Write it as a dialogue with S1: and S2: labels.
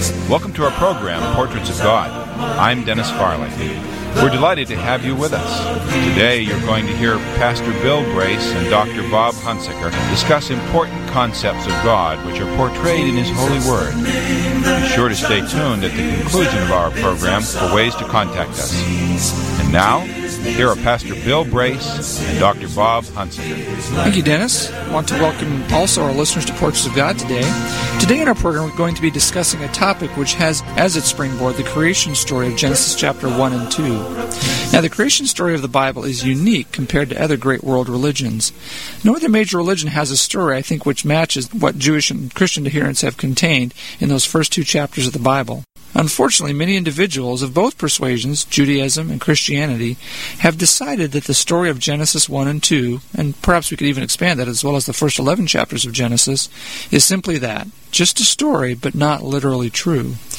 S1: Welcome to our program, Portraits of God. I'm Dennis Farley. We're delighted to have you with us. Today you're going to hear Pastor Bill Brace and Dr. Bob Hunsaker discuss important concepts of God which are portrayed in His holy Word. Be sure to stay tuned at the conclusion of our program for ways to contact us. And now, here are Pastor Bill Brace and Dr. Bob Hunsaker.
S2: Thank you, Dennis. I want to welcome also our listeners to Portraits of God today. Today in our program we're going to be discussing a topic which has as its springboard the creation story of Genesis chapter 1 and 2. Now, the creation story of the Bible is unique compared to other great world religions. No other major religion has a story, I think, which matches what Jewish and Christian adherents have contained in those first two chapters of the Bible. Unfortunately, many individuals of both persuasions, Judaism and Christianity, have decided that the story of Genesis 1 and 2, and perhaps we could even expand that as well as the first 11 chapters of Genesis, is simply that, just a story, but not literally true.